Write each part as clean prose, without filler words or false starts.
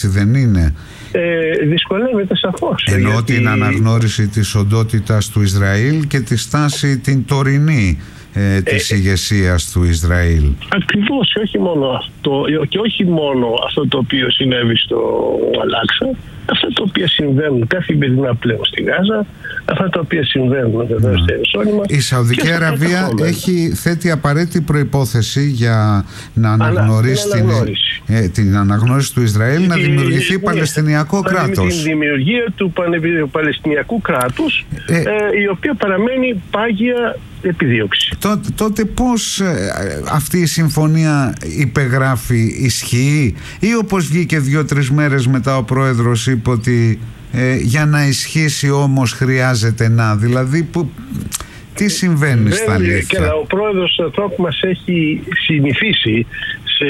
δεν είναι? Δυσκολεύεται σαφώς. Ενώ την αναγνώριση της οντότητας του Ισραήλ και τη στάση την τωρινή της ηγεσίας του Ισραήλ. Ακριβώς, όχι μόνο αυτό, και όχι μόνο αυτό το οποίο συνέβη στο Αλάξα, αυτά τα οποία συμβαίνουν καθημερινά πλέον στη Γάζα, αυτά τα οποία συμβαίνουν βεβαίως στη Ιερουσαλήμ. Η Σαουδική Αραβία θέτει απαραίτητη προϋπόθεση για να αναγνωρίσει την αναγνώριση του Ισραήλ, να δημιουργηθεί Παλαιστινιακό κράτος. Την δημιουργία του Παλαιστινιακού κράτους, η οποία παραμένει πάγια επιδίωξη. Τότε πώς αυτή η συμφωνία υπεγράφει, ισχύει, ή όπως βγήκε 2-3 μέρες μετά ο πρόεδρος είπε ότι για να ισχύσει όμως χρειάζεται δηλαδή τι συμβαίνει στα αλήθεια? Και ο πρόεδρος Τραμπ μας έχει συνηθίσει σε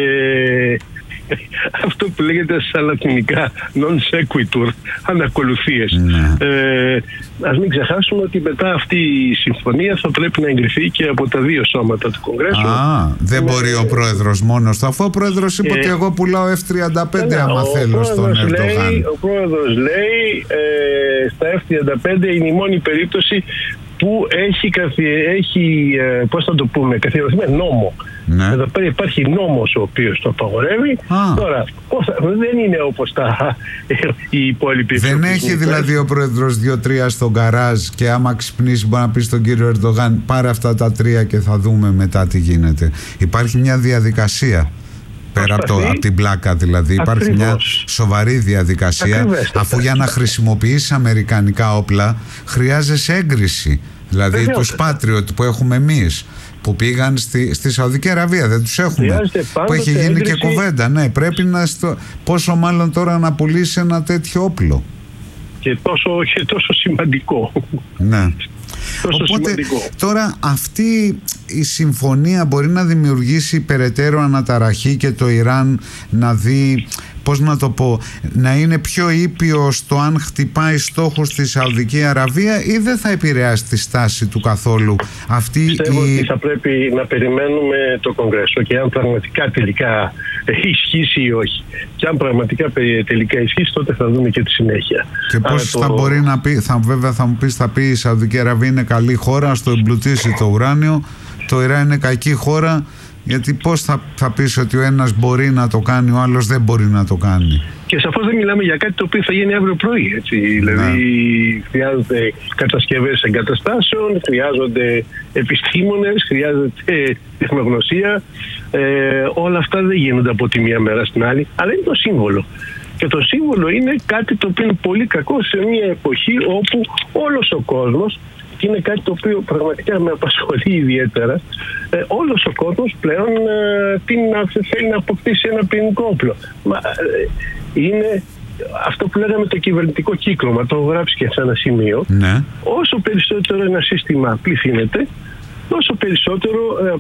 αυτό που λέγεται στα λατινικά non sequitur, ανακολουθίες. Ας μην ξεχάσουμε ότι μετά αυτή η συμφωνία θα πρέπει να εγκριθεί και από τα δύο σώματα του Κογκρέσου. Δεν μπορεί ο πρόεδρος μόνος του, αφού ο πρόεδρος είπε ότι εγώ πουλάω F-35 άμα θέλω στον Ερντογάν. Ο πρόεδρος λέει στα F-35 είναι η μόνη περίπτωση που έχει πώς θα το πούμε, καθιερωθεί νόμο. Εδώ πέρα υπάρχει νόμος ο οποίος το απαγορεύει. Τώρα, δεν είναι όπως οι υπόλοιποι. Δεν έχει δηλαδή ο πρόεδρος 2-3 στο γκαράζ και άμα ξυπνήσει μπορεί να πει στον κύριο Ερντογάν πάρε αυτά τα 3 και θα δούμε μετά τι γίνεται. Υπάρχει μια διαδικασία. Πέρα από την πλάκα δηλαδή. Υπάρχει μια σοβαρή διαδικασία. Αφού για να χρησιμοποιήσεις αμερικανικά όπλα χρειάζεσαι έγκριση. Δηλαδή τους Patriot που έχουμε εμείς, που πήγαν στη Σαουδική Αραβία, δεν τους έχουμε, που έχει γίνει έγκριση. Και κουβέντα. Ναι, πρέπει πόσο μάλλον τώρα να πουλήσει ένα τέτοιο όπλο. Και τόσο σημαντικό. Ναι. Οπότε τώρα αυτή η συμφωνία μπορεί να δημιουργήσει περαιτέρω αναταραχή και το Ιράν να δει, πώς να το πω, να είναι πιο ήπιο στο αν χτυπάει στόχους στη Σαουδική Αραβία, ή δεν θα επηρεάσει τη στάση του καθόλου Πιστεύω ότι θα πρέπει να περιμένουμε το Κογκρέσο και αν πραγματικά τελικά ισχύσει ή όχι. Και αν πραγματικά τελικά ισχύσει, τότε θα δούμε και τη συνέχεια. Και πώς θα μπορεί να πει, βέβαια θα μου πεις, θα πει η Σαουδική Αραβία είναι καλή χώρα, στο εμπλουτίσει το ουράνιο, το Ιράν είναι κακή χώρα. Γιατί πώς θα πεις ότι ο ένας μπορεί να το κάνει, ο άλλος δεν μπορεί να το κάνει? Και σαφώς δεν μιλάμε για κάτι το οποίο θα γίνει αύριο πρωί. Έτσι. Δηλαδή χρειάζονται κατασκευές εγκαταστάσεων, χρειάζονται επιστήμονες, χρειάζεται τεχνογνωσία. Όλα αυτά δεν γίνονται από τη μία μέρα στην άλλη, αλλά είναι το σύμβολο. Και το σύμβολο είναι κάτι το οποίο είναι πολύ κακό σε μια εποχή όπου όλος ο κόσμος, και είναι κάτι το οποίο πραγματικά με απασχολεί ιδιαίτερα, όλος ο κόσμος πλέον θέλει να αποκτήσει ένα πυρηνικό όπλο. Είναι αυτό που λέγαμε το κυβερνητικό κύκλωμα, το έχω γράψει και σε ένα σημείο. Ναι. Όσο περισσότερο ένα σύστημα πληθύνεται, τόσο περισσότερο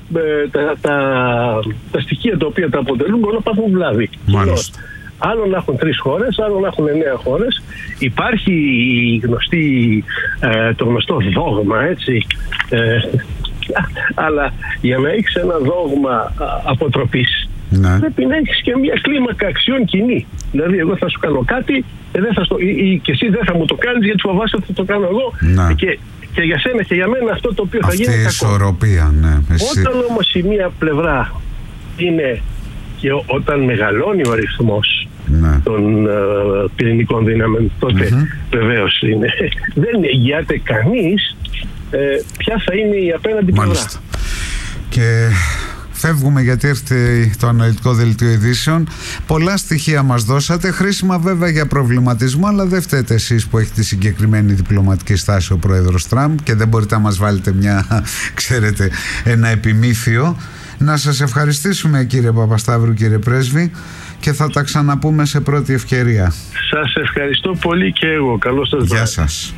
τα στοιχεία τα οποία τα αποτελούν μπορούν να πάθουν βλάβη. Μάλιστα. Άλλο να έχουν 3 χώρες, άλλο να έχουν 9 χώρες. Υπάρχει το γνωστό δόγμα, έτσι. Αλλά για να έχεις ένα δόγμα αποτροπής, πρέπει να έχεις και μια κλίμακα αξιών κοινή. Δηλαδή, εγώ θα σου κάνω κάτι, και εσύ δεν θα μου το κάνεις γιατί φοβάσαι ότι θα το κάνω εγώ. Και για σένα και για μένα αυτό το οποίο θα γίνει. Αυτή η ισορροπία, ναι. Όταν όμως η μία πλευρά είναι, και όταν μεγαλώνει ο αριθμός των πυρηνικών δυνάμεων, τότε βεβαίως δεν εγγυάται κανείς ποια θα είναι η απέναντι πλευρά. Και φεύγουμε γιατί έρθει το αναλυτικό δελτίο ειδήσεων. Πολλά στοιχεία μας δώσατε, χρήσιμα βέβαια για προβληματισμό, αλλά δεν φταίτε εσείς που έχετε συγκεκριμένη διπλωματική στάση ο πρόεδρος Τραμπ και δεν μπορείτε να μας βάλετε ένα επιμήθειο. Να σας ευχαριστήσουμε κύριε Παπασταύρου, κύριε Πρέσβη, και θα τα ξαναπούμε σε πρώτη ευκαιρία. Σας ευχαριστώ πολύ και εγώ. Καλώς σας βράδυ. Γεια σας.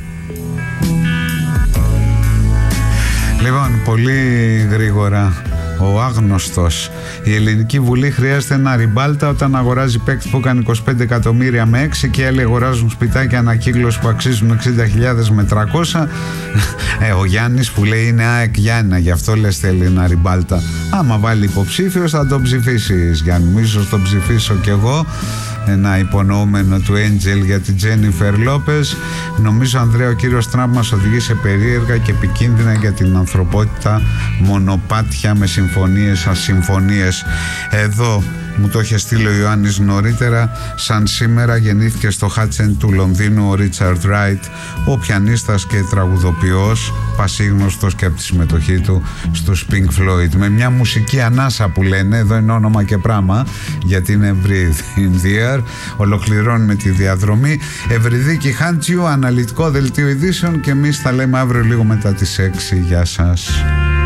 Λοιπόν, πολύ γρήγορα ο άγνωστος. Η Ελληνική Βουλή χρειάζεται ένα ριμπάλτα όταν αγοράζει παίκτη που έκανε 25 εκατομμύρια με 6 και άλλοι αγοράζουν σπιτάκια ανακύκλωση που αξίζουν 60.000 με 300. Ο Γιάννης που λέει είναι ΑΕΚ Γιάννηνα, γι' αυτό λες θέλει ένα ριμπάλτα. Άμα βάλει υποψήφιος θα τον ψηφίσεις, Γιάννη. Ίσως τον ψηφίσω κι εγώ. Ένα υπονοούμενο του Angel για την Τζένιφερ Λόπες. Νομίζω, Ανδρέα, ο κύριος Τραμπ μας οδηγεί σε περίεργα και επικίνδυνα για την ανθρωπότητα μονοπάτια με συμφωνίες, ασυμφωνίες. Εδώ μου το είχε στείλει ο Ιωάννης νωρίτερα. Σαν σήμερα γεννήθηκε στο Χάτσεν του Λονδίνου ο Ρίτσαρντ Ράιτ, ο πιανίστας και τραγουδοποιός, πασίγνωστος και από τη συμμετοχή του στους Pink Floyd. Με μια μουσική ανάσα που λένε, εδώ είναι όνομα και πράγμα, γιατί είναι Breathe in the Air. Ολοκληρώνουμε τη διαδρομή. Ευρυδίκη Χάντζιου, αναλυτικό δελτίο ειδήσεων, και εμείς θα λέμε αύριο λίγο μετά τις 6. Γεια σας.